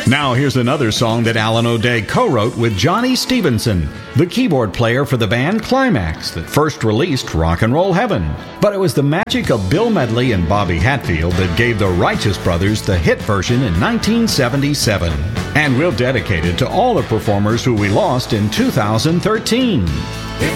Now here's another song that Alan O'Day co-wrote with Johnny Stevenson, the keyboard player for the band Climax that first released Rock and Roll Heaven. But it was the magic of Bill Medley and Bobby Hatfield that gave the Righteous Brothers the hit version in 1977. And we'll dedicate it to all the performers who we lost in 2013. If